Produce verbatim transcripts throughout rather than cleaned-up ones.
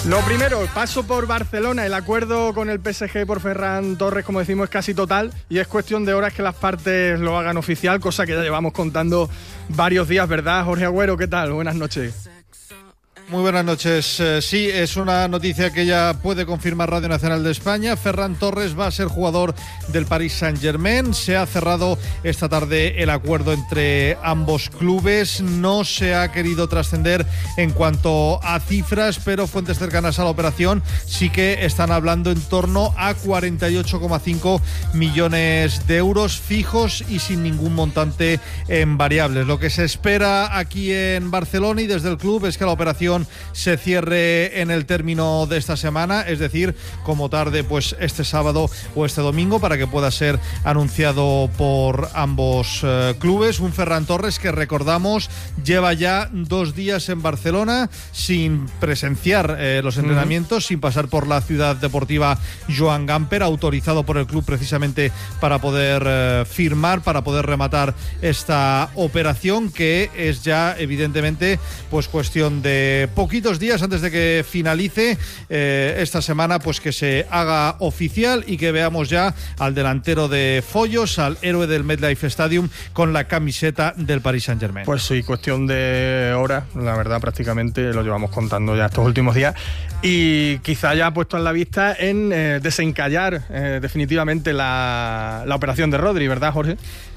Lo primero, paso por Barcelona. El acuerdo con el P S G por Ferran Torres, como decimos, es casi total y es cuestión de horas que las partes lo hagan oficial, cosa que ya llevamos contando varios días, ¿verdad? Jorge Agüero, ¿qué tal? Buenas noches. Muy buenas noches. Eh, sí, es una noticia que ya puede confirmar Radio Nacional de España. Ferran Torres va a ser jugador del Paris Saint-Germain. Se ha cerrado esta tarde el acuerdo entre ambos clubes. No se ha querido trascender en cuanto a cifras, pero fuentes cercanas a la operación sí que están hablando en torno a cuarenta y ocho coma cinco millones de euros fijos y sin ningún montante en variables. Lo que se espera aquí en Barcelona y desde el club es que la operación se cierre en el término de esta semana, es decir, como tarde pues este sábado o este domingo, para que pueda ser anunciado por ambos eh, clubes. Un Ferran Torres que, recordamos, lleva ya dos días en Barcelona sin presenciar eh, los entrenamientos, uh-huh. sin pasar por la ciudad deportiva Joan Gamper, autorizado por el club precisamente para poder eh, firmar, para poder rematar esta operación, que es ya evidentemente pues cuestión de poquitos días antes de que finalice eh, esta semana, pues que se haga oficial y que veamos ya al delantero de Follos, al héroe del MetLife Stadium, con la camiseta del Paris Saint-Germain. Pues sí, cuestión de horas, la verdad, prácticamente lo llevamos contando ya estos últimos días y quizá ya ha puesto en la vista en eh, desencallar eh, definitivamente la, la operación de Rodri, ¿verdad, Jorge?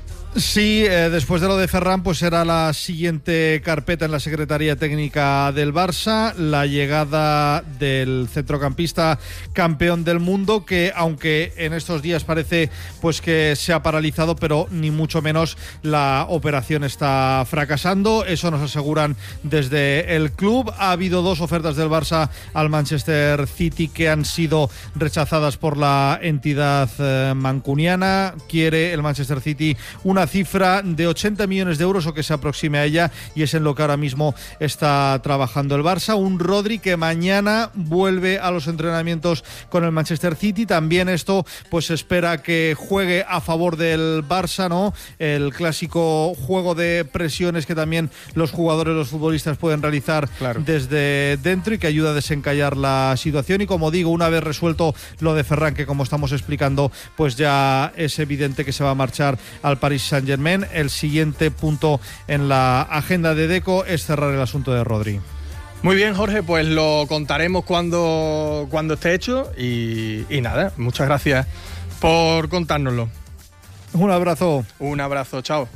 Sí, eh, después de lo de Ferran, pues será la siguiente carpeta en la Secretaría Técnica del Barça, la llegada del centrocampista campeón del mundo, que aunque en estos días parece pues que se ha paralizado, pero ni mucho menos la operación está fracasando. Eso nos aseguran desde el club. Ha habido dos ofertas del Barça al Manchester City que han sido rechazadas por la entidad eh, mancuniana. Quiere el Manchester City una cifra de ochenta millones de euros o que se aproxime a ella, y es en lo que ahora mismo está trabajando el Barça. Un Rodri que mañana vuelve a los entrenamientos con el Manchester City. También esto pues se espera que juegue a favor del Barça, ¿no? El clásico juego de presiones que también los jugadores, los futbolistas pueden realizar, claro, desde dentro, y que ayuda a desencallar la situación. Y como digo, una vez resuelto lo de Ferran, que como estamos explicando pues ya es evidente que se va a marchar al Paris Saint-Germain, el siguiente punto en la agenda de Deco es cerrar el asunto de Rodri. Muy bien, Jorge, pues lo contaremos cuando, cuando esté hecho y, y nada, muchas gracias por contárnoslo. Un abrazo. Un abrazo, chao.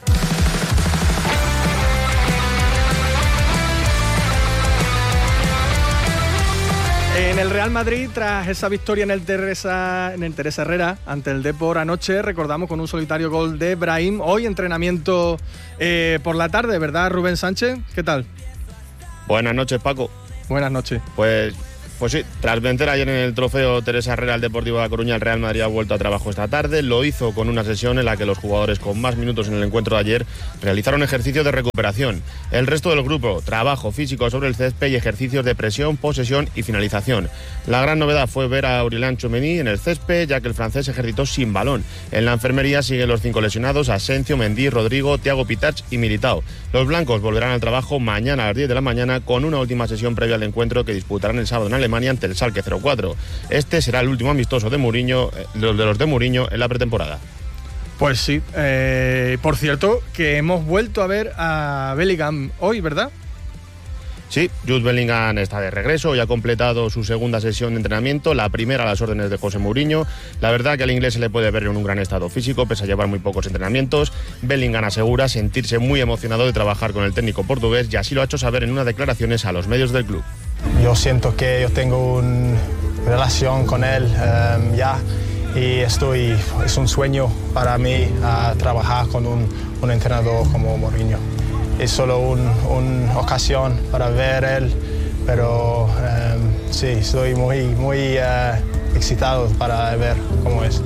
En el Real Madrid, tras esa victoria en el Teresa, en el Teresa Herrera ante el Depor anoche, recordamos, con un solitario gol de Brahim. Hoy entrenamiento eh, por la tarde, ¿verdad, Rubén Sánchez? ¿Qué tal? Buenas noches, Paco. Buenas noches. Pues, pues sí, tras vencer ayer en el trofeo Teresa Herrera al Deportivo de La Coruña, el Real Madrid ha vuelto a trabajo esta tarde. Lo hizo con una sesión en la que los jugadores con más minutos en el encuentro de ayer realizaron ejercicios de recuperación. El resto del grupo, trabajo físico sobre el césped y ejercicios de presión, posesión y finalización. La gran novedad fue ver a Aurélien Tchouaméni en el césped, ya que el francés ejercitó sin balón. En la enfermería siguen los cinco lesionados: Asensio, Mendy, Rodrigo, Thiago Pitach y Militao. Los blancos volverán al trabajo mañana a las diez de la mañana con una última sesión previa al encuentro que disputarán el sábado en Alemania ante el Schalke cero cuatro. Este será el último amistoso de Mourinho, de los de Mourinho en la pretemporada. Pues sí, eh, por cierto, que hemos vuelto a ver a Bellingham hoy, ¿verdad? Sí, Jude Bellingham está de regreso y ha completado su segunda sesión de entrenamiento, la primera a las órdenes de José Mourinho. La verdad que al inglés se le puede ver en un gran estado físico, pese a llevar muy pocos entrenamientos. Bellingham asegura sentirse muy emocionado de trabajar con el técnico portugués, y así lo ha hecho saber en unas declaraciones a los medios del club. Yo siento que yo tengo una relación con él um, ya, y estoy, es un sueño para mí uh, trabajar con un, un entrenador como Mourinho. Es solo una un ocasión para ver él, pero um, sí, estoy muy, muy uh, excitado para ver cómo es.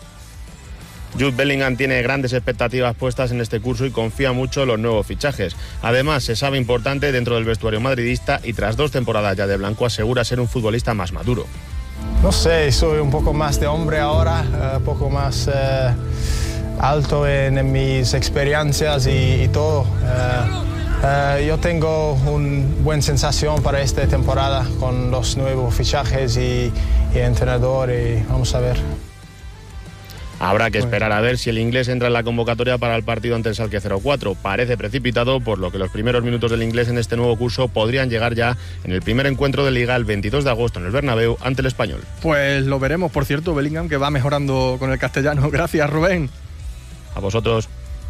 Jude Bellingham tiene grandes expectativas puestas en este curso y confía mucho en los nuevos fichajes. Además, se sabe importante dentro del vestuario madridista y tras dos temporadas ya de blanco asegura ser un futbolista más maduro. No sé, soy un poco más de hombre ahora, un uh, poco más uh, alto en, en mis experiencias y, y todo. Uh, Uh, yo tengo una buena sensación para esta temporada con los nuevos fichajes y, y entrenador y vamos a ver. Habrá que esperar a ver si el inglés entra en la convocatoria para el partido ante el Schalke cero cuatro. Parece precipitado, por lo que los primeros minutos del inglés en este nuevo curso podrían llegar ya en el primer encuentro de Liga el veintidós de agosto en el Bernabéu ante el Español. Pues lo veremos. Por cierto, Bellingham que va mejorando con el castellano. Gracias, Rubén. A vosotros.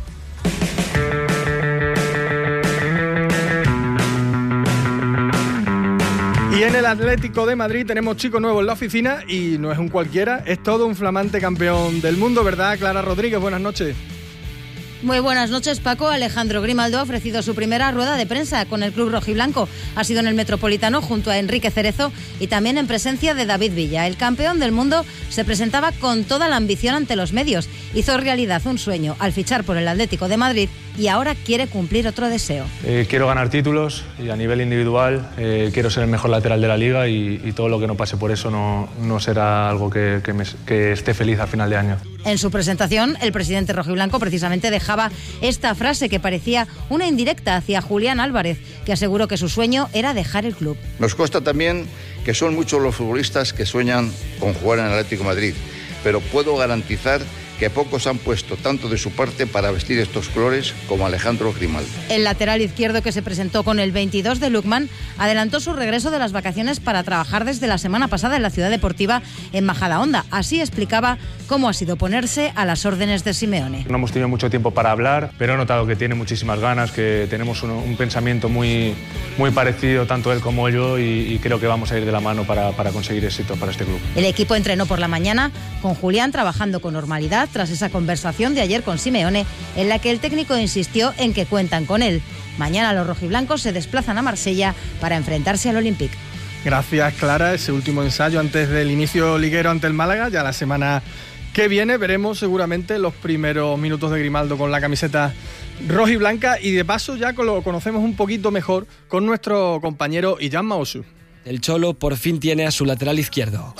Y en el Atlético de Madrid tenemos chico nuevo en la oficina y no es un cualquiera, es todo un flamante campeón del mundo, ¿verdad, Clara Rodríguez? Buenas noches. Muy buenas noches, Paco. Alejandro Grimaldo ha ofrecido su primera rueda de prensa con el club rojiblanco. Ha sido en el Metropolitano junto a Enrique Cerezo y también en presencia de David Villa. El campeón del mundo se presentaba con toda la ambición ante los medios. Hizo realidad un sueño al fichar por el Atlético de Madrid y ahora quiere cumplir otro deseo. Eh, quiero ganar títulos y a nivel individual eh, quiero ser el mejor lateral de la liga y, y todo lo que no pase por eso no, no será algo que, que, me, que esté feliz a final de año. En su presentación, el presidente rojiblanco precisamente dejaba esta frase que parecía una indirecta hacia Julián Álvarez, que aseguró que su sueño era dejar el club. Nos consta también que son muchos los futbolistas que sueñan con jugar en el Atlético de Madrid, pero puedo garantizar que pocos han puesto tanto de su parte para vestir estos colores como Alejandro Grimaldo. El lateral izquierdo, que se presentó con el veintidós de Lukman, adelantó su regreso de las vacaciones para trabajar desde la semana pasada en la ciudad deportiva en Majadahonda. Así explicaba cómo ha sido ponerse a las órdenes de Simeone. No hemos tenido mucho tiempo para hablar, pero he notado que tiene muchísimas ganas, que tenemos un, un pensamiento muy, muy parecido, tanto él como yo, y, y creo que vamos a ir de la mano para, para conseguir éxito para este club. El equipo entrenó por la mañana con Julián trabajando con normalidad tras esa conversación de ayer con Simeone, en la que el técnico insistió en que cuentan con él. Mañana los rojiblancos se desplazan a Marsella para enfrentarse al Olympique. Gracias, Clara. Ese último ensayo antes del inicio liguero ante el Málaga. Ya la semana que viene veremos seguramente los primeros minutos de Grimaldo con la camiseta rojiblanca, y de paso ya lo conocemos un poquito mejor con nuestro compañero Illan Maosu. El Cholo por fin tiene a su lateral izquierdo.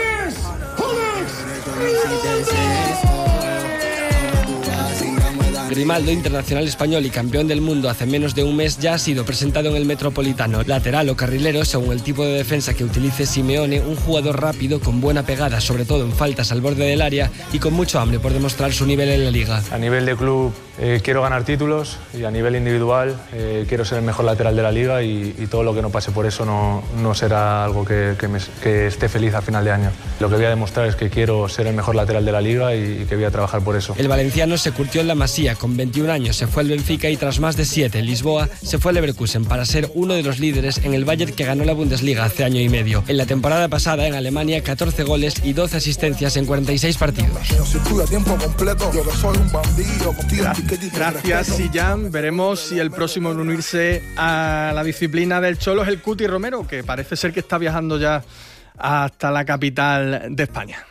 Grimaldo, internacional español y campeón del mundo hace menos de un mes, ya ha sido presentado en el Metropolitano. Lateral o carrilero, según el tipo de defensa que utilice Simeone, un jugador rápido, con buena pegada, sobre todo en faltas al borde del área, y con mucho hambre por demostrar su nivel en la Liga. A nivel de club eh, quiero ganar títulos, y a nivel individual eh, quiero ser el mejor lateral de la Liga, y, y todo lo que no pase por eso no, no será algo que, que, me, que esté feliz a final de año. Lo que voy a demostrar es que quiero ser el mejor lateral de la Liga y, y que voy a trabajar por eso. El valenciano se curtió en la Masía. Con veintiún años se fue al Benfica y tras más de siete en Lisboa se fue al Leverkusen para ser uno de los líderes en el Bayern, que ganó la Bundesliga hace año y medio. En la temporada pasada en Alemania, catorce goles y doce asistencias en cuarenta y seis partidos. Gracias, Illan. Veremos si el próximo en unirse a la disciplina del Cholo es el Cuti Romero, que parece ser que está viajando ya hasta la capital de España.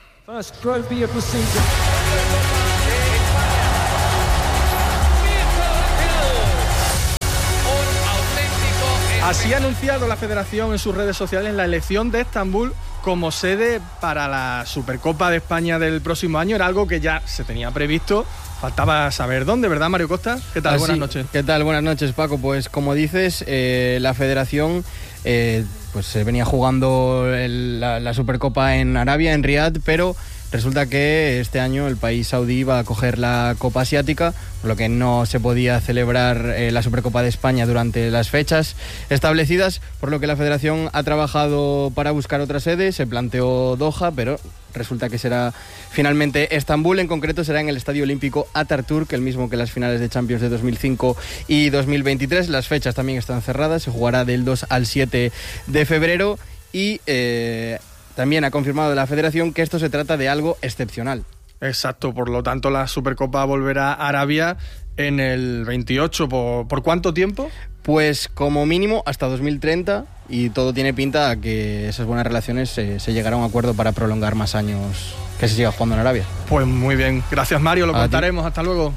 Así ha anunciado la Federación en sus redes sociales la elección de Estambul como sede para la Supercopa de España del próximo año. Era algo que ya se tenía previsto, faltaba saber dónde, ¿verdad, Mario Costa? ¿Qué tal? Así, buenas noches. ¿Qué tal? Buenas noches, Paco. Pues como dices, eh, la Federación eh, pues se venía jugando el, la, la Supercopa en Arabia, en Riad, pero resulta que este año el país saudí iba a coger la Copa Asiática, por lo que no se podía celebrar eh, la Supercopa de España durante las fechas establecidas, por lo que la Federación ha trabajado para buscar otra sede. Se planteó Doha, pero resulta que será finalmente Estambul. En concreto será en el Estadio Olímpico Atatürk, el mismo que las finales de Champions de dos mil cinco y dos mil veintitrés. Las fechas también están cerradas, se jugará del dos al siete de febrero y eh, también ha confirmado la Federación que esto se trata de algo excepcional. Exacto, por lo tanto la Supercopa volverá a Arabia en el veintiocho. ¿Por, ¿por cuánto tiempo? Pues como mínimo hasta dos mil treinta, y todo tiene pinta a que esas buenas relaciones se, se llegará a un acuerdo para prolongar más años que se siga jugando en Arabia. Pues muy bien, gracias Mario, lo a contaremos, ti. Hasta luego.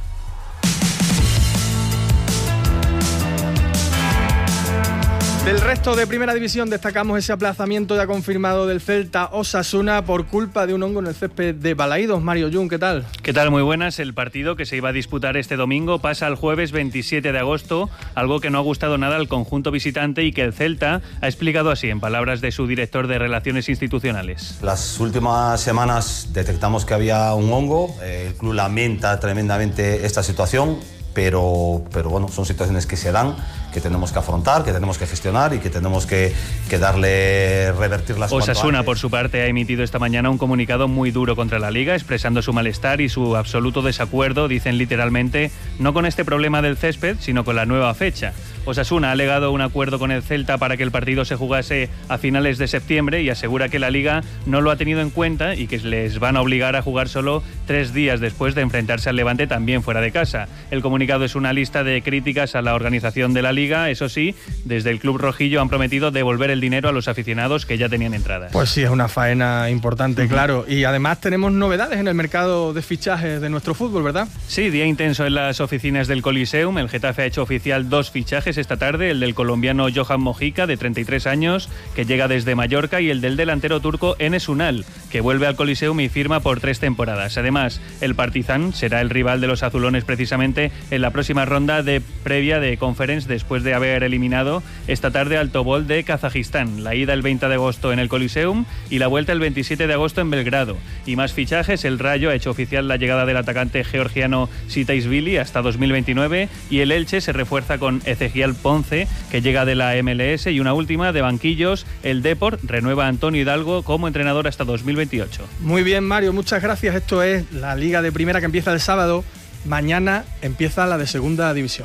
Del resto de Primera División destacamos ese aplazamiento ya confirmado del Celta Osasuna por culpa de un hongo en el césped de Balaídos. Mario Jun, ¿qué tal? ¿Qué tal? Muy buenas. El partido que se iba a disputar este domingo pasa al jueves veintisiete de agosto, algo que no ha gustado nada al conjunto visitante y que el Celta ha explicado así en palabras de su director de Relaciones Institucionales. Las últimas semanas detectamos que había un hongo, el club lamenta tremendamente esta situación. Pero, pero bueno, son situaciones que se dan, que tenemos que afrontar, que tenemos que gestionar y que tenemos que, que darle, revertirlas. Osasuna, por su parte, ha emitido esta mañana un comunicado muy duro contra la Liga, expresando su malestar y su absoluto desacuerdo, dicen literalmente, no con este problema del césped, sino con la nueva fecha. Osasuna ha alegado un acuerdo con el Celta para que el partido se jugase a finales de septiembre y asegura que la Liga no lo ha tenido en cuenta y que les van a obligar a jugar solo tres días después de enfrentarse al Levante también fuera de casa. El comunicado es una lista de críticas a la organización de la Liga. Eso sí, desde el club rojillo han prometido devolver el dinero a los aficionados que ya tenían entradas. Pues sí, es una faena importante, uh-huh. claro. Y además tenemos novedades en el mercado de fichajes de nuestro fútbol, ¿verdad? Sí, día intenso en las oficinas del Coliseum. El Getafe ha hecho oficial dos fichajes esta tarde, el del colombiano Johan Mojica, de treinta y tres años, que llega desde Mallorca, y el del delantero turco Enes Unal, que vuelve al Coliseum y firma por tres temporadas. Además, el Partizan será el rival de los azulones precisamente en la próxima ronda de previa de Conference, después de haber eliminado esta tarde al Tobol de Kazajistán. La ida el veinte de agosto en el Coliseum y la vuelta el veintisiete de agosto en Belgrado. Y más fichajes, el Rayo ha hecho oficial la llegada del atacante georgiano Sitaishvili hasta dos mil veintinueve, y el Elche se refuerza con Ezequiel Ponce, que llega de la M L S, y una última de banquillos, el Depor renueva a Antonio Hidalgo como entrenador hasta dos mil veintiocho. Muy bien, Mario, muchas gracias. Esto es la Liga de Primera, que empieza el sábado. Mañana empieza la de Segunda División.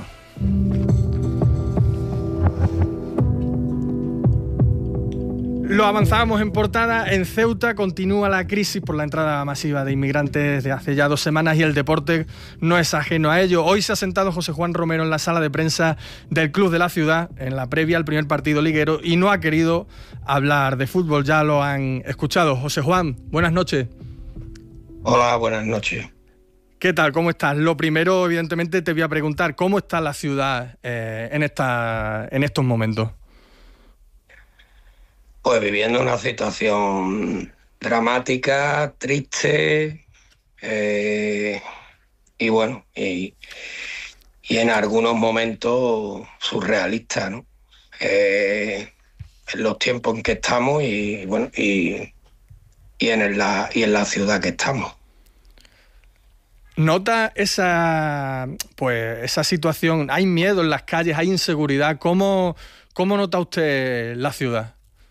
Lo avanzábamos en portada. En Ceuta continúa la crisis por la entrada masiva de inmigrantes de hace ya dos semanas y el deporte no es ajeno a ello. Hoy se ha sentado José Juan Romero en la sala de prensa del club de la ciudad en la previa al primer partido liguero y no ha querido hablar de fútbol. Ya lo han escuchado. José Juan, buenas noches. Hola, buenas noches. ¿Qué tal? ¿Cómo estás? Lo primero, evidentemente, te voy a preguntar, ¿cómo está la ciudad eh, en, esta, en estos momentos? Pues viviendo una situación dramática, triste, eh, y bueno, y, y en algunos momentos surrealista, ¿no? Eh, en los tiempos en que estamos y bueno, y, y, en la, y en la ciudad que estamos. ¿Nota esa, pues, esa situación? ¿Hay miedo en las calles? ¿Hay inseguridad? ¿Cómo, cómo nota usted la ciudad?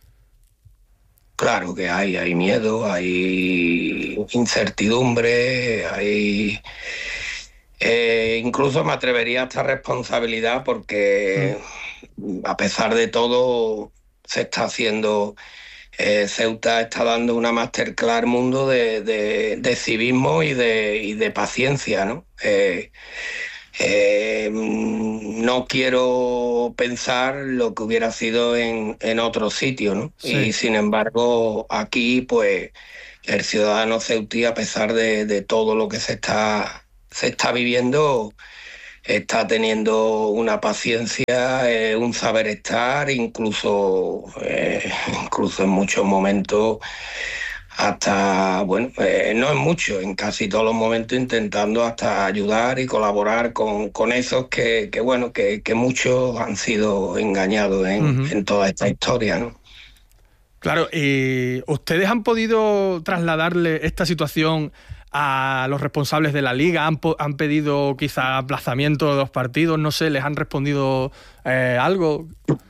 Claro que hay, hay miedo, hay incertidumbre, hay... Eh, incluso me atrevería a esta responsabilidad porque mm. a pesar de todo se está haciendo... Eh, Ceuta está dando una masterclass al mundo de, de, de civismo y de, y de paciencia, ¿no? Eh, eh, no quiero pensar lo que hubiera sido en, en otro sitio, ¿no? Sí. Y sin embargo, aquí, pues, el ciudadano ceutí, a pesar de, de todo lo que se está, se está viviendo, está teniendo una paciencia, eh, un saber estar, incluso, eh, incluso en muchos momentos, hasta, bueno, eh, no en muchos, en casi todos los momentos intentando hasta ayudar y colaborar con, con esos que, que bueno, que, que muchos han sido engañados en, uh-huh. en toda esta historia, ¿no? Claro, ¿y ustedes han podido trasladarle esta situación a los responsables de la Liga? ¿Han, po- han pedido quizá aplazamiento de los partidos? No sé, ¿les han respondido eh, algo?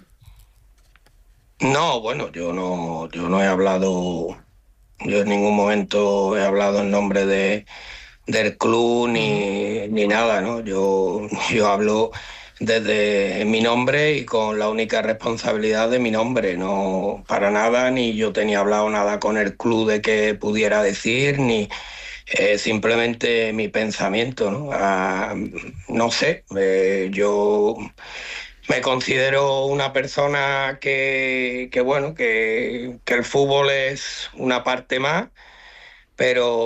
No, bueno, yo no, yo no he hablado, yo en ningún momento he hablado en nombre de, del club ni, ni nada, ¿no? Yo, yo hablo desde mi nombre y con la única responsabilidad de mi nombre, no para nada, ni yo tenía hablado nada con el club de que pudiera decir, ni... Eh, simplemente mi pensamiento, ¿no? Ah, no sé, eh, yo me considero una persona que, que bueno, que, que el fútbol es una parte más,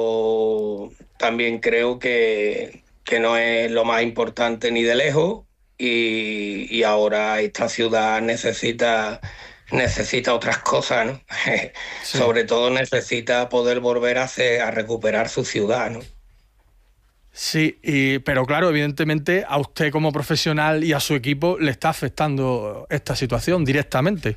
pero también creo que, que no es lo más importante ni de lejos, y, y ahora esta ciudad necesita, necesita otras cosas, ¿no? Sí. Sobre todo necesita poder volver a, hacer, a recuperar su ciudad, ¿no? Sí, y, pero claro, evidentemente a usted como profesional y a su equipo le está afectando esta situación directamente.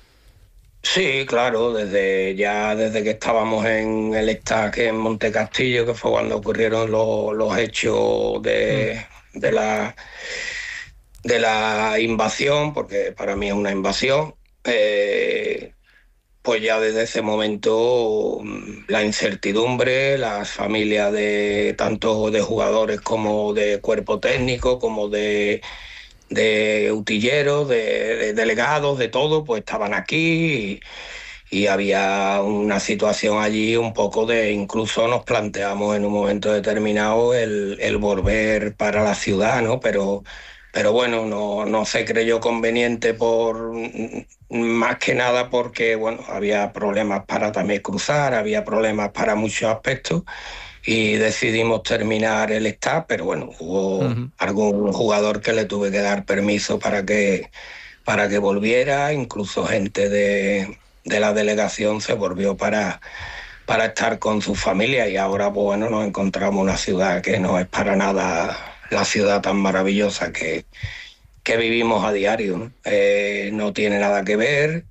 Sí, claro, desde ya desde que estábamos en el estaque en Montecastillo, que fue cuando ocurrieron los, los hechos de, mm. de la de la invasión, porque para mí es una invasión, eh, pues ya desde ese momento la incertidumbre, las familias de tanto de jugadores como de cuerpo técnico, como de, de utilleros, de, de delegados, de todo, pues estaban aquí y, y había una situación allí un poco de, incluso nos planteamos en un momento determinado el, el volver para la ciudad, ¿no? Pero Pero bueno, no, no se creyó conveniente por más que nada porque bueno, había problemas para también cruzar, había problemas para muchos aspectos y decidimos terminar el staff, pero bueno, hubo uh-huh. algún jugador que le tuve que dar permiso para que, para que volviera, incluso gente de, de la delegación se volvió para, para estar con su familia y ahora pues, bueno, nos encontramos una ciudad que no es para nada la ciudad tan maravillosa que, que vivimos a diario, ¿no? Eh, no tiene nada que ver,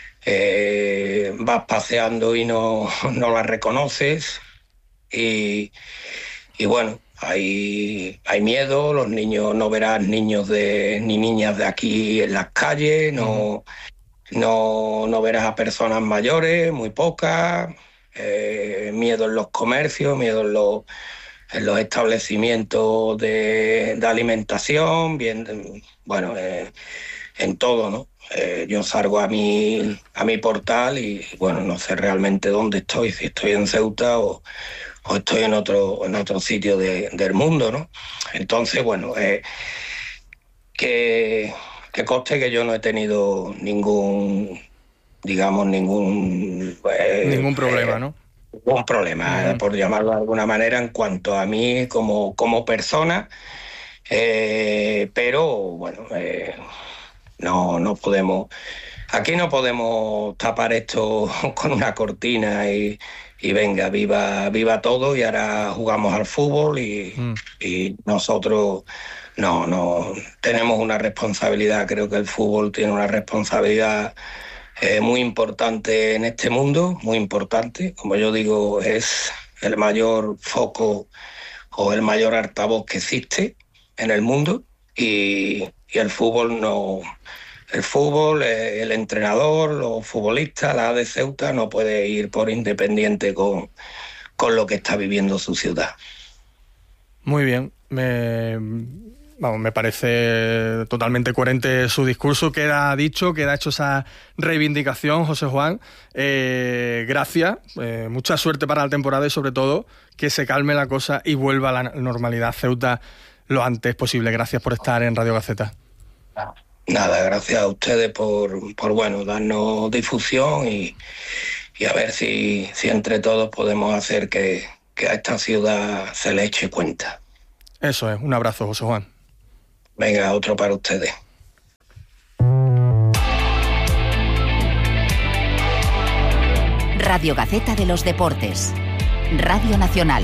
eh, vas paseando y no, no la reconoces y, y bueno, hay, hay miedo, los niños, no verás niños de, ni niñas de aquí en las calles, no, no, no verás a personas mayores, muy pocas, eh, miedo en los comercios, miedo en los... en los establecimientos de, de alimentación, bien, bueno, eh, en todo, ¿no? Eh, yo salgo a mi, a mi portal y, bueno, no sé realmente dónde estoy, si estoy en Ceuta o, o estoy en otro, en otro sitio de, del mundo, ¿no? Entonces, bueno, eh, que, que conste que yo no he tenido ningún, digamos, ningún... Eh, ningún problema, eh, ¿no? Un problema, uh-huh. por llamarlo de alguna manera, en cuanto a mí como, como persona, eh, pero bueno, eh, no, no podemos, aquí no podemos tapar esto con una cortina y, y venga, viva, viva todo y ahora jugamos al fútbol y, uh-huh. y nosotros no, no tenemos una responsabilidad, creo que el fútbol tiene una responsabilidad Eh, muy importante en este mundo, muy importante. Como yo digo, es el mayor foco o el mayor altavoz que existe en el mundo y, y el fútbol no, el fútbol, eh, el entrenador, los futbolistas, la A D Ceuta no puede ir por independiente con, con lo que está viviendo su ciudad. Muy bien, me... Vamos, me parece totalmente coherente su discurso. Queda dicho, queda hecho esa reivindicación, José Juan. Eh, gracias, eh, mucha suerte para la temporada y sobre todo que se calme la cosa y vuelva a la normalidad Ceuta lo antes posible. Gracias por estar en Radio Gaceta. Nada, gracias a ustedes por, por bueno, darnos difusión y, y a ver si, si entre todos podemos hacer que, que a esta ciudad se le eche cuenta. Eso es, un abrazo, José Juan. Venga, otro para ustedes. Radio Gaceta de los Deportes. Radio Nacional.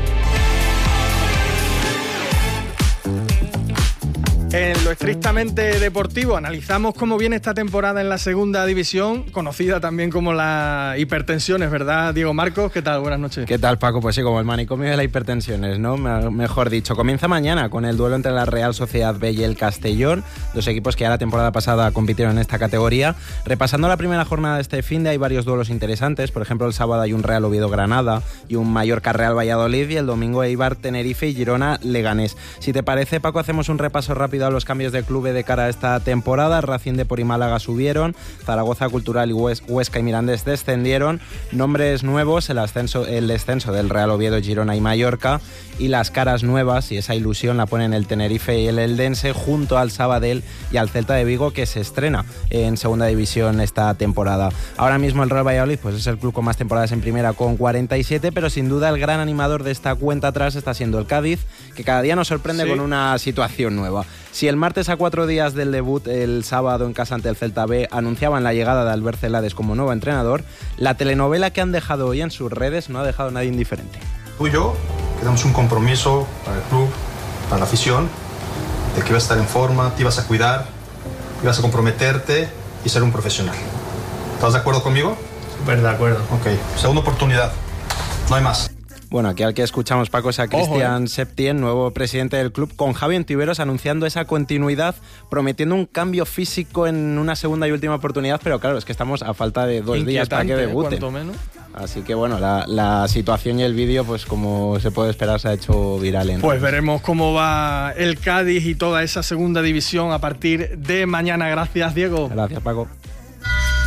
En lo estrictamente deportivo analizamos cómo viene esta temporada en la segunda división, conocida también como la hipertensión, ¿es verdad, Diego Marcos? ¿Qué tal? Buenas noches. ¿Qué tal, Paco? Pues sí, como el manicomio de la hipertensión, ¿no? Mejor dicho. Comienza mañana con el duelo entre la Real Sociedad B y el Castellón, dos equipos que ya la temporada pasada compitieron en esta categoría. Repasando la primera jornada de este finde hay varios duelos interesantes, por ejemplo el sábado hay un Real Oviedo-Granada y un Mallorca-Real Valladolid y el domingo Eibar-Tenerife y Girona-Leganés. Si te parece, Paco, hacemos un repaso rápido a los cambios de club de cara a esta temporada. Racing, Depor y Málaga subieron, Zaragoza, Cultural y Huesca y Mirandés descendieron. Nombres nuevos, el ascenso, el descenso del Real Oviedo, Girona y Mallorca, y las caras nuevas y esa ilusión la ponen el Tenerife y el Eldense junto al Sabadell y al Celta de Vigo, que se estrena en segunda división esta temporada. Ahora mismo el Real Valladolid pues es el club con más temporadas en primera con cuarenta y siete, pero sin duda el gran animador de esta cuenta atrás está siendo el Cádiz, que cada día nos sorprende sí. con una situación nueva. Si el martes, a cuatro días del debut, el sábado en casa ante el Celta B, anunciaban la llegada de Albert Celades como nuevo entrenador, la telenovela que han dejado hoy en sus redes no ha dejado a nadie indiferente. Tú y yo quedamos un compromiso para el club, para la afición, de que ibas a estar en forma, te ibas a cuidar, ibas a comprometerte y ser un profesional. ¿Estás de acuerdo conmigo? Súper de acuerdo. Ok, segunda oportunidad, no hay más. Bueno, aquí al que escuchamos, Paco, es a Cristian eh. Septien, nuevo presidente del club, con Javi Ontiveros anunciando esa continuidad, prometiendo un cambio físico en una segunda y última oportunidad, pero claro, es que estamos a falta de dos días para que debute. Cuanto menos. Así que bueno, la, la situación y el vídeo, pues como se puede esperar, se ha hecho viral. En pues veremos cómo va el Cádiz y toda esa segunda división a partir de mañana. Gracias, Diego. Gracias, Paco.